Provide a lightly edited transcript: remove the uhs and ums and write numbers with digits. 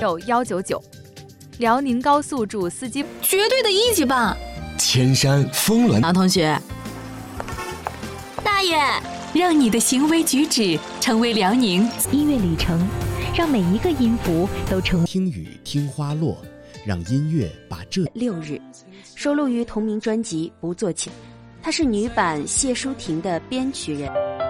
199。辽宁高速主司机绝对的一级棒。 千山峰峦， 马同学， 大爷， 让你的行为举止成为辽宁音乐旅程，让每一个音符都成。 听雨听花落，让音乐把这 6日收录于同名专辑《不做情》，她是女版谢淑婷的编曲人。